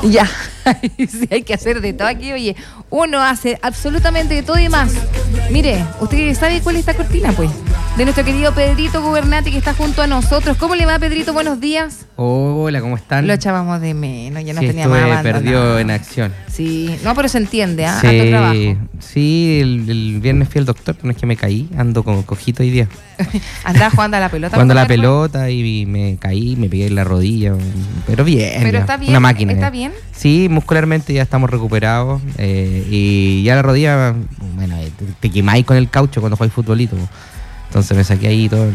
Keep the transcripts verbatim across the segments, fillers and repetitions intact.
Ya, sí, hay que hacer de todo aquí, oye. Uno hace absolutamente de todo y más. Mire, ¿usted sabe cuál es esta cortina, pues? De nuestro querido Pedrito Gubernati, que está junto a nosotros. ¿Cómo le va, Pedrito? Buenos días. Hola, ¿cómo están? Lo echábamos de menos, ya no sí, teníamos abandonado. Perdió en acción. Sí, no, pero se entiende, ¿ah? Sí, Harto trabajo. sí, el, el viernes fui al doctor, no es que me caí, ando como cojito hoy día. Andaba jugando a la pelota. Jugando a la pelota y me caí, me pegué en la rodilla, pero bien. Pero ya, está bien, una máquina. ¿está ya. bien? Sí, muscularmente ya estamos recuperados eh, y ya la rodilla, bueno, te, te quemáis con el caucho cuando jugáis futbolito. Entonces me saqué ahí todo el...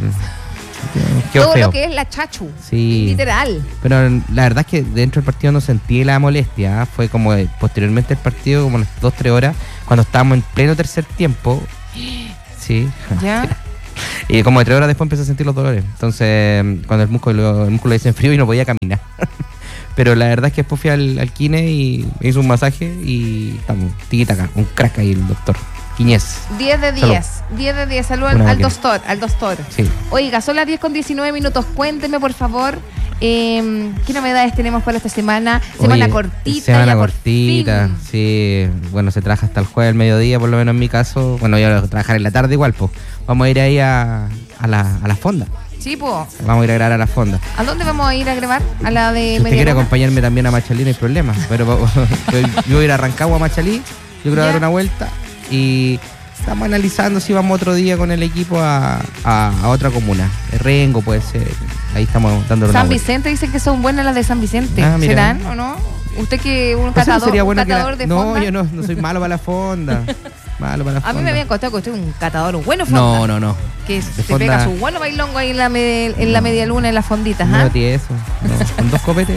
Quedó todo feo. lo que es la chachu, sí. Literal. Pero la verdad es que dentro del partido no sentí la molestia, ¿eh? Fue como eh, posteriormente el partido, como unas dos, tres horas, cuando estábamos en pleno tercer tiempo. Sí. ¿Ya? Y como de tres horas después empecé a sentir los dolores. Entonces, cuando el músculo, el músculo se enfrió y no podía caminar. Pero la verdad es que después fui al, al kine y me hizo un masaje y estamos, tiquitaca, un crack ahí el doctor. Quiñez. diez de diez. diez de diez. Salud al, al doctor. Al doctor. Sí. Oiga, son las diez con diecinueve minutos. Cuénteme, por favor, eh, ¿qué novedades tenemos para esta semana? Semana Oye, cortita. Semana ya cortita, por fin. sí. Bueno, se trabaja hasta el jueves al mediodía, por lo menos en mi caso. Bueno, yo voy a trabajar en la tarde igual, pues. Vamos a ir ahí a, a, la, a la fonda. Sí, pues. Vamos a ir a grabar a la fonda. ¿A dónde vamos a ir a grabar? A la de Si usted quiere acompañarme también a Machalí, no hay problema. Pero yo voy a ir a Rancagua a Machalí, yo quiero dar una vuelta y estamos analizando si vamos otro día con el equipo a, a, a otra comuna. Rengo puede ser. Ahí estamos dando una San vuelta. Vicente, dicen que son buenas las de San Vicente. Ah, ¿Serán o no? ¿Usted que un Eso catador, sería un bueno que catador la- de No, fonda? yo no, no soy malo para la fonda. Malo para la fonda. A mí me habían contado que usted es un catador, un bueno fonda. No, no, no. Que De se fonda- pega su bueno bailongo ahí en la, med- en la media luna, en las fonditas, No ¿ah? metí eso. No, con dos copetes.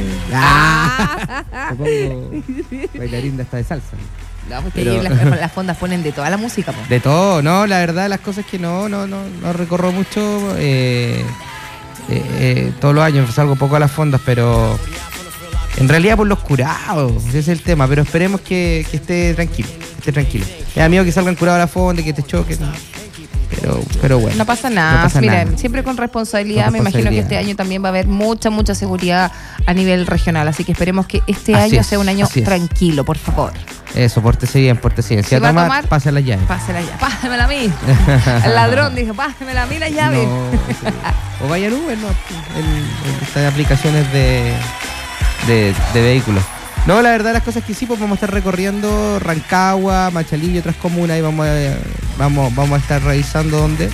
¡Ah! Me pongo bailarín de hasta de salsa. No, porque Pero- ahí las, las fondas ponen de toda la música, po. De todo, no, la verdad las cosas que no, no, no, no recorro mucho eh, eh, eh, todos los años, salgo poco a las fondas, pero en realidad por los curados, ese es el tema, pero esperemos que, que esté tranquilo, esté tranquilo. Me da miedo que salgan curados a la fonda y que te choquen, pero, pero bueno. No pasa nada. No pasa Miren, nada. siempre con responsabilidad. Con Me imagino que responsabilidad. este año también va a haber mucha, mucha seguridad a nivel regional. Así que esperemos que este Así año es, sea un año así es. tranquilo, por favor. Eso, pórtese bien, pórtese bien. Si, Si a va a tomar, tomar, pase las llaves. Pásela ya. Pásemela a mí. El ladrón dijo, pásemela a mí la llave. No, sí. O vaya en Uber, ¿no? En, en estas aplicaciones de, de, de vehículos. No, la verdad las cosas que sí, pues vamos a estar recorriendo Rancagua, Machalí y otras comunas y vamos a, vamos, vamos a estar revisando dónde.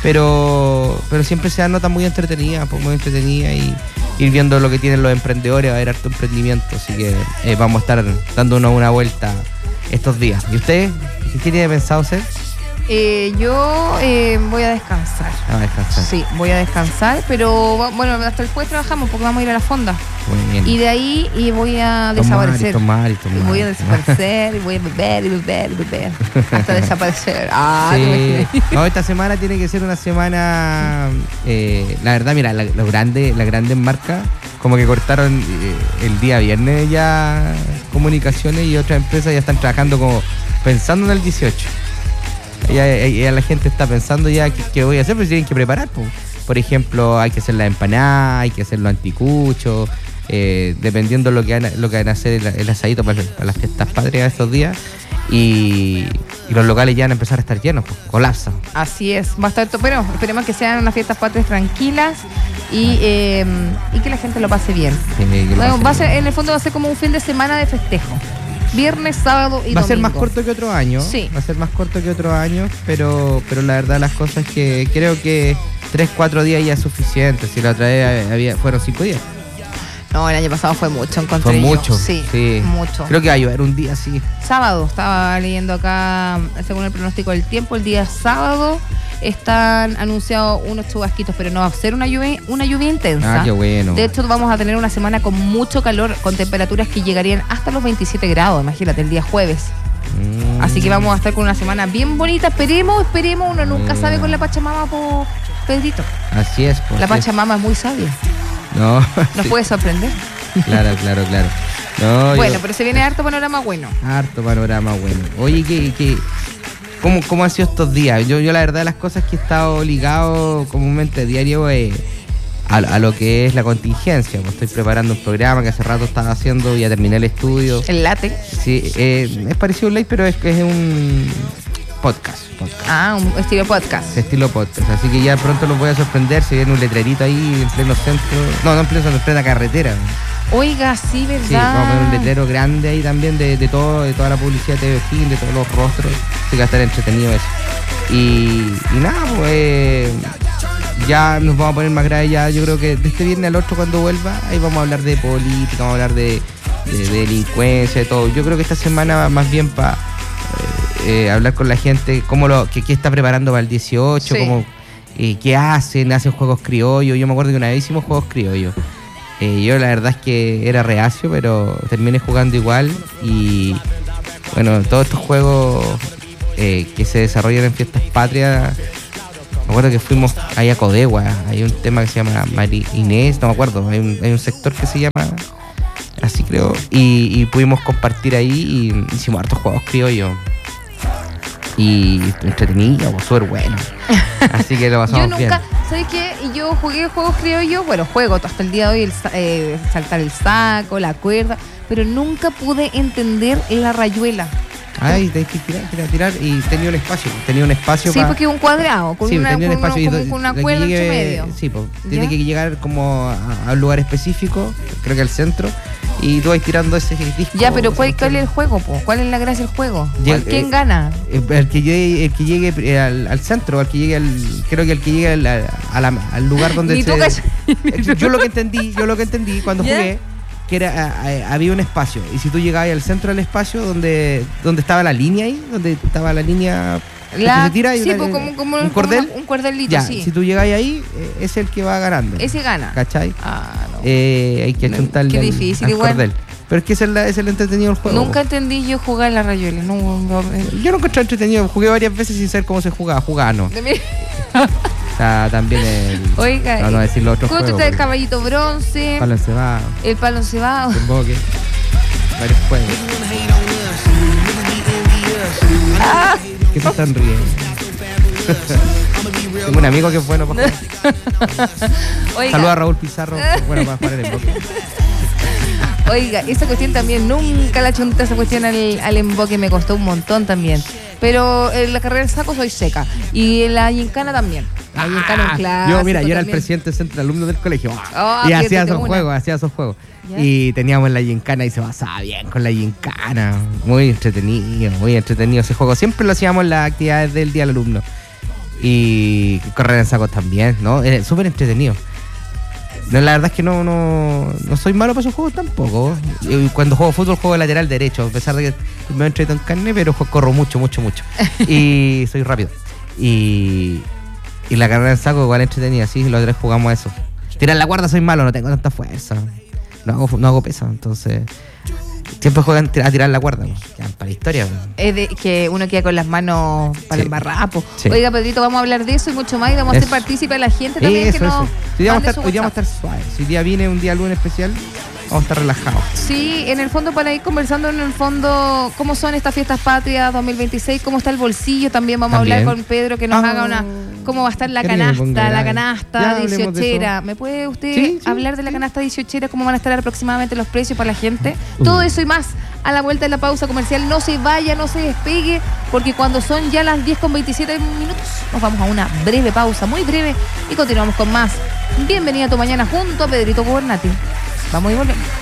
Pero, pero siempre se dan notas muy entretenidas, pues muy entretenidas y ir viendo lo que tienen los emprendedores, va a haber harto emprendimiento, así que eh, vamos a estar dándonos una vuelta estos días. ¿Y usted? ¿Qué tiene pensado hacer? Eh, yo eh, voy a descansar. Ah, descansar. Sí, voy a descansar, pero va- bueno, hasta el jueves trabajamos porque vamos a ir a la fonda. Muy bien. Y de ahí y voy a Tomar desaparecer. y tomar y tomar. Y voy a desaparecer y voy a beber y beber y beber hasta desaparecer. Ah, Sí. ¿te imaginas? No, esta semana tiene que ser una semana, eh, la verdad, mira, la, los grandes, las grandes marcas como que cortaron eh, el día viernes ya comunicaciones y otras empresas ya están trabajando como pensando en el dieciocho. Ya, ya- ya la gente está pensando ya qué, qué voy a hacer, pero tienen que preparar. Po. Por ejemplo, hay que hacer la empanada, hay que hacer los anticuchos, eh, dependiendo lo que van a, lo que van a hacer el, el asadito para, para las fiestas patrias estos días. Y, y los locales ya van a empezar a estar llenos, pues, colapsan. Así es, va a estar todo, pero esperemos que sean unas fiestas patrias tranquilas y, eh, y que la gente lo pase bien. Que- que lo Bueno, pasen va a ser, bien. en el fondo va a ser como un fin de semana de festejo. Viernes, sábado y domingo. Va a ser más corto que otro año. Sí. Va a ser más corto que otro año, pero, pero la verdad las cosas es que creo que tres, cuatro días ya es suficiente. Si la otra vez había, fueron cinco días. No, el año pasado fue mucho, encontré Fue yo. mucho. Sí, sí. mucho. Creo que va a llover un día así. Sábado, estaba leyendo acá, según el pronóstico del tiempo, el día sábado están anunciados unos chubasquitos, pero no va a ser una lluvia, una lluvia intensa. Ah, qué bueno. De hecho, vamos a tener una semana con mucho calor, con temperaturas que llegarían hasta los veintisiete grados, imagínate, el día jueves. Mm. Así que vamos a estar con una semana bien bonita. Esperemos, esperemos, uno nunca Mm. sabe con la Pachamama, po, Pedrito. Así es. Pues, La así es. Pachamama es muy sabia, No. nos sí. puede sorprender. Claro, claro, claro. No, Bueno, yo- pero se viene harto panorama bueno. Harto panorama bueno. Oye, ¿qué, qué, cómo, ¿cómo han sido estos días? Yo, yo la verdad las cosas que he estado ligado comúnmente a diario eh, a, a lo que es la contingencia. Pues estoy preparando un programa que hace rato estaba haciendo, ya terminé el estudio. El látex. Sí, eh, es parecido a un live, pero es, es un podcast, podcast. Ah, un estilo podcast. Estilo podcast. Así que ya pronto los voy a sorprender. Se viene un letrerito ahí en pleno centro. No, no en pleno centro, en plena carretera. Oiga, sí, ¿verdad? Sí, vamos a poner un letrero grande ahí también de, de todo, de toda la publicidad de T V Fin, de todos los rostros. Así que va a estar entretenido eso. Y, y nada, pues ya nos vamos a poner más graves ya. Yo creo que de este viernes al otro cuando vuelva, ahí vamos a hablar de política, vamos a hablar de, de, de delincuencia, de todo. Yo creo que esta semana va más bien para eh, eh, hablar con la gente, cómo lo, qué, qué está preparando para el dieciocho, Sí. cómo, eh, qué hacen, hacen juegos criollos. Yo me acuerdo que una vez hicimos juegos criollos. Eh, yo la verdad es que era reacio, pero terminé jugando igual. Y bueno, todos estos juegos eh, que se desarrollan en fiestas patrias, me acuerdo que fuimos ahí a Codegua, hay un tema que se llama Mari Inés, no me acuerdo, hay un, hay un sector que se llama así creo, y, y pudimos compartir ahí y hicimos hartos juegos criollos. Y entretenido, súper bueno. Así que lo pasamos Yo bien. nunca, ¿sabes qué? Yo jugué juegos criollos, bueno, juego hasta el día de hoy, el, sa- eh, saltar el saco, la cuerda, pero nunca pude entender la rayuela. Ay, tenés que tirar, tirar, tirar. Y tenía un espacio. Tenía un espacio Sí, para. porque un cuadrado, con Sí, una, tenía un con una- espacio y como do- con una de que cuerda entre llegue- medio. Sí, pues, tiene ¿Ya? que llegar como a, a un lugar específico, creo que al centro, y tú vas tirando ese disco. Ya, pero ¿cuál, esa cuál es el cuestión. juego, po? ¿Cuál es la gracia del juego? Ya, ¿Cuál- ¿Quién eh, gana? Eh, El que llegue, el que llegue eh, al, al centro, al que llegue al, creo que el que llegue al, a- a la- al lugar donde Ni se. tú, cach- Eh, yo lo que entendí, yo lo que entendí cuando ¿Ya? jugué, que era a- a- había un espacio, y si tú llegabas al centro del espacio donde, donde estaba la línea ahí, donde estaba la línea que La- se tira y sí, una- po, como, como un como cordel, una- un cordelito, ya, sí. si tú llegabas ahí, eh, es el que va ganando. Ese gana. ¿Cachai? Ah, no. Eh, hay que No, achuntarle qué al- difícil, al igual. cordel. Pero es que es el, es el entretenido del juego. Nunca entendí yo jugar la rayuela. No, no, eh. Yo no encontré entretenido, jugué varias veces sin saber cómo se jugaba, jugaba no. De mi- O sea, también el. Oiga, No, no decir los otros ¿cómo juegos. está el porque caballito bronce? Palo encebado, El palo encebado. emboque, varios juegos. Ah, ¿Qué se están riendo? Tengo un amigo que es bueno para jugar. oiga, Saluda a Raúl Pizarro, que es bueno para jugar en emboque. oiga, esa cuestión también, nunca la chunté esa cuestión al, al emboque, me costó un montón también. Pero en la carrera del saco soy seca. Y en la gincana también. La gincana es un clásico. Yo, mira, yo era el también. presidente del centro de alumnos del colegio. Oh, y hacía piérdete esos una. juegos, hacía esos juegos. ¿Ya? Y teníamos la gincana y se pasaba bien con la gincana. Muy entretenido, muy entretenido ese juego. Siempre lo hacíamos en las actividades del Día del Alumno. Y correr en sacos también, ¿no? Era súper entretenido. No, la verdad es que no, no, no soy malo para esos juegos tampoco. Y cuando juego fútbol juego de lateral derecho, a pesar de que me entreto en carne, pero jo- corro mucho, mucho, mucho. Y soy rápido. Y, y la carrera en saco igual entretenida, sí, los tres jugamos a eso. Tirar la cuerda soy malo, no tengo tanta fuerza. No hago, no hago peso, entonces siempre juegan a tirar la cuerda, pues. Ya, para la historia, pues. Es de que uno queda con las manos para Sí. embarrar, po. Sí. Oiga, Pedrito, vamos a hablar de eso y mucho más. Y vamos a hacer Eso. partícipe a la gente también Eso, que nos eso. Hoy día vamos mande a estar, su hoy día vamos a WhatsApp. estar suaves. Si hoy día viene un día lunes especial, vamos a estar relajados. Sí, en el fondo para ir conversando en el fondo cómo son estas fiestas patrias dos mil veintiséis, cómo está el bolsillo, también vamos También. a hablar con Pedro que nos Ah. haga una, cómo va a estar la Quería que me ponga canasta, la grave. Ya, canasta hablemos de dieciochera. eso. ¿Me puede usted Sí, sí, hablar de la sí. canasta dieciochera, cómo van a estar aproximadamente los precios para la gente? Uh. Todo eso y más a la vuelta de la pausa comercial. No se vaya, no se despegue, porque cuando son ya las diez con veintisiete minutos, nos vamos a una breve pausa, muy breve, y continuamos con más. Bienvenida a tu mañana junto a Pedrito Gubernati. Vamos y volvemos.